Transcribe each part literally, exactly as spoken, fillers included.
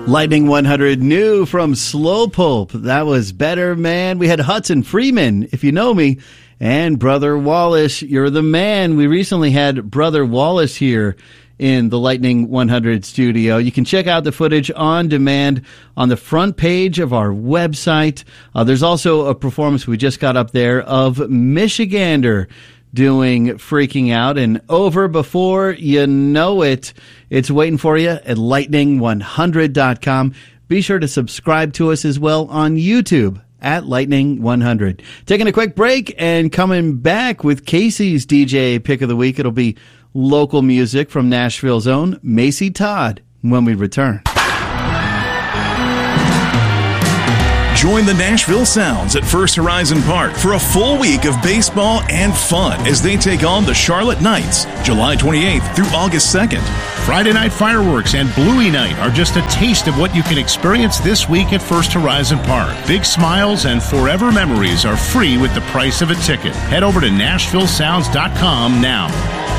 Lightning one hundred new from Slowpoke. That was Better Man. We had Hudson Freeman, If You Know Me, and Brother Wallace, You're the Man. We recently had Brother Wallace here in the Lightning one hundred studio. You can check out the footage on demand on the front page of our website. Uh, there's also a performance we just got up there of Michigander doing Freaking Out, and Over Before You Know It. It's waiting for you at lightning one hundred dot com. Be sure to subscribe to us as well on YouTube at Lightning one hundred. Taking a quick break and coming back with Casey's D J Pick of the Week. It'll be local music from Nashville's own Macy Todd when we return. Join the Nashville Sounds at First Horizon Park for a full week of baseball and fun as they take on the Charlotte Knights, July twenty-eighth through August second. Friday night fireworks and Bluey Night are just a taste of what you can experience this week at First Horizon Park. Big smiles and forever memories are free with the price of a ticket. Head over to nashville sounds dot com now.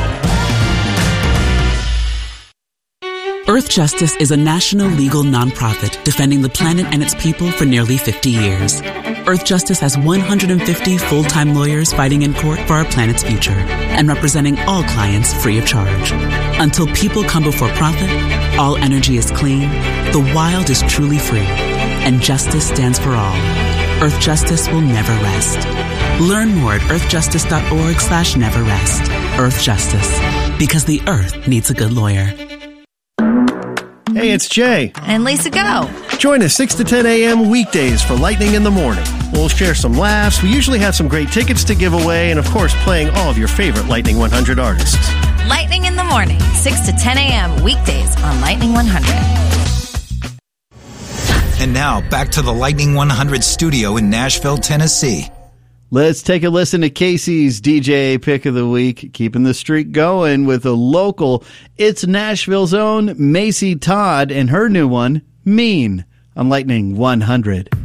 Earth Justice is a national legal nonprofit defending the planet and its people for nearly fifty years. Earth Justice has one hundred fifty full-time lawyers fighting in court for our planet's future and representing all clients free of charge. Until people come before profit, all energy is clean, the wild is truly free, and justice stands for all. Earth Justice will never rest. Learn more at earthjustice.org slash never rest. Earth Justice, because the earth needs a good lawyer. Hey, it's Jay. And Lisa Go. Join us six to ten a.m. weekdays for Lightning in the Morning. We'll share some laughs. We usually have some great tickets to give away, and of course, playing all of your favorite Lightning one hundred artists. Lightning in the Morning, six to ten a.m. weekdays on Lightning one hundred. And now, back to the Lightning one hundred studio in Nashville, Tennessee. Let's take a listen to Casey's D J Pick of the Week, keeping the streak going with a local. It's Nashville's own Macy Todd and her new one, Mean, on Lightning one hundred.